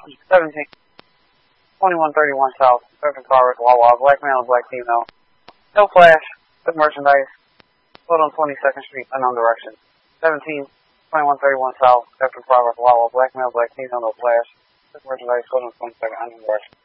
17, 2131 South, Open car with Wawa, black male, black female. No flash, good merchandise. Hold on 22nd Street, unknown direction. 17, 2131 South, Open car with Wawa, black male, black female, no flash. Good merchandise, hold on 22nd, unknown direction.